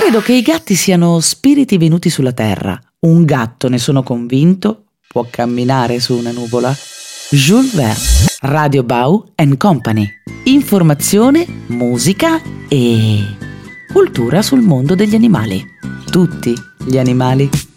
Credo che i gatti siano spiriti venuti sulla terra. Un gatto, ne sono convinto, può camminare su una nuvola. Jules Verne, Radio Bau and Company. Informazione, musica e cultura sul mondo degli animali. Tutti gli animali.